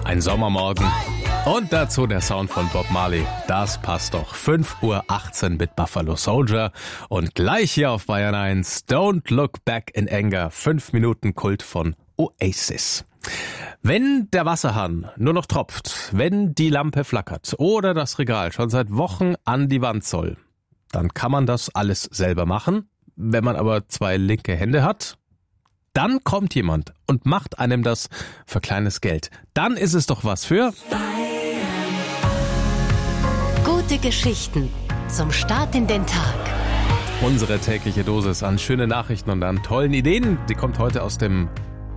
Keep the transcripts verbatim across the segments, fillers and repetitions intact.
Ein Sommermorgen und dazu der Sound von Bob Marley. Das passt doch. fünf Uhr achtzehn mit Buffalo Soldier und gleich hier auf Bayern eins Don't Look Back in Anger. Fünf Minuten Kult von Oasis. Wenn der Wasserhahn nur noch tropft, wenn die Lampe flackert oder das Regal schon seit Wochen an die Wand soll, dann kann man das alles selber machen. Wenn man aber zwei linke Hände hat, dann kommt jemand und macht einem das für kleines Geld. Dann ist es doch was für gute Geschichten zum Start in den Tag. Unsere tägliche Dosis an schönen Nachrichten und an tollen Ideen. Die kommt heute aus dem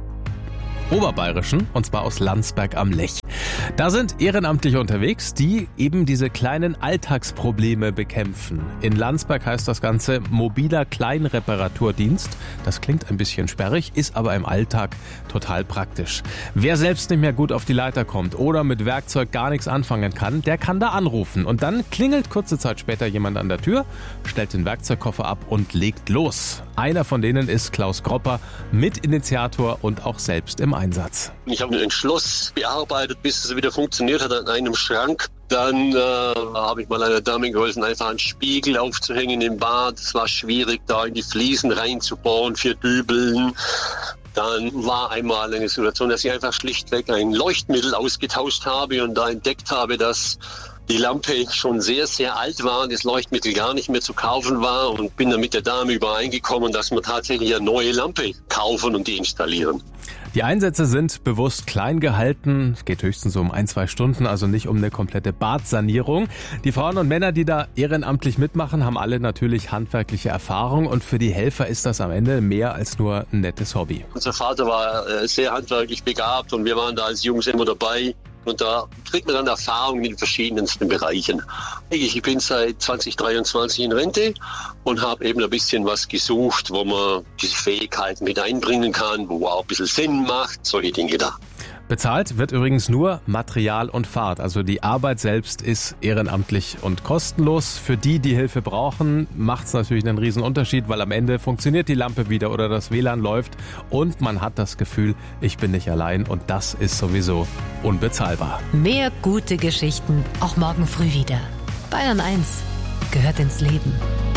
Oberbayerischen, und zwar aus Landsberg am Lech. Da sind Ehrenamtliche unterwegs, die eben diese kleinen Alltagsprobleme bekämpfen. In Landsberg heißt das Ganze mobiler Kleinreparaturdienst. Das klingt ein bisschen sperrig, ist aber im Alltag total praktisch. Wer selbst nicht mehr gut auf die Leiter kommt oder mit Werkzeug gar nichts anfangen kann, der kann da anrufen. Und dann klingelt kurze Zeit später jemand an der Tür, stellt den Werkzeugkoffer ab und legt los. Einer von denen ist Klaus Gropper, Mitinitiator und auch selbst im Einsatz. Ich habe ein Schloss bearbeitet, bis es wieder funktioniert hat an einem Schrank. Dann äh, habe ich mal einer Dame geholfen, einfach einen Spiegel aufzuhängen im Bad. Es war schwierig, da in die Fliesen reinzubohren für Dübeln. Dann war einmal eine Situation, dass ich einfach schlichtweg ein Leuchtmittel ausgetauscht habe und da entdeckt habe, dass die Lampe schon sehr, sehr alt war und das Leuchtmittel gar nicht mehr zu kaufen war, und bin dann mit der Dame übereingekommen, dass wir tatsächlich eine neue Lampe kaufen und die installieren. Die Einsätze sind bewusst klein gehalten. Es geht höchstens um ein, zwei Stunden, also nicht um eine komplette Badsanierung. Die Frauen und Männer, die da ehrenamtlich mitmachen, haben alle natürlich handwerkliche Erfahrung, und für die Helfer ist das am Ende mehr als nur ein nettes Hobby. Unser Vater war äh, sehr handwerklich begabt und wir waren da als Jungs immer dabei. Und da kriegt man dann Erfahrung in den verschiedensten Bereichen. Ich bin seit zwanzig dreiundzwanzig in Rente und habe eben ein bisschen was gesucht, wo man diese Fähigkeiten mit einbringen kann, wo auch ein bisschen Sinn macht, solche Dinge da. Bezahlt wird übrigens nur Material und Fahrt. Also die Arbeit selbst ist ehrenamtlich und kostenlos. Für die, die Hilfe brauchen, macht es natürlich einen riesen Unterschied, weil am Ende funktioniert die Lampe wieder oder das W L A N läuft und man hat das Gefühl, ich bin nicht allein, und das ist sowieso unbezahlbar. Mehr gute Geschichten auch morgen früh wieder. Bayern eins gehört ins Leben.